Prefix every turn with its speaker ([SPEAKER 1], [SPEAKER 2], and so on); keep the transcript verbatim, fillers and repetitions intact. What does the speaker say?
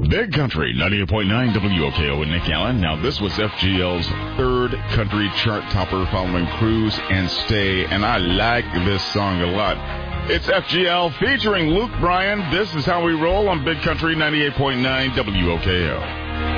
[SPEAKER 1] Big Country, ninety-eight point nine W O K O with Nick Allen. Now, this was F G L's third country chart topper following Cruise and Stay, and I like this song a lot. It's F G L featuring Luke Bryan. This is how we roll on Big Country, ninety-eight point nine W O K O.